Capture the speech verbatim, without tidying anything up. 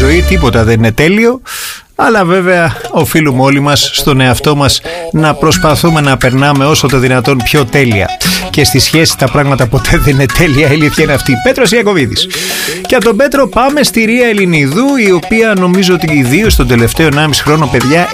ζωή τίποτα δεν είναι τέλειο, αλλά βέβαια οφείλουμε όλοι μας στον εαυτό μας να προσπαθούμε να περνάμε όσο το δυνατόν πιο τέλεια. Και στη σχέση τα πράγματα ποτέ δεν είναι τέλεια, η αλήθεια είναι αυτή. Πέτρος Ιακωβίδης. Και από τον Πέτρο πάμε στη Ρία Ελληνιδού, η οποία νομίζω ότι ιδίως τον τελευταίο ενάμιση χρόνο, παιδιά,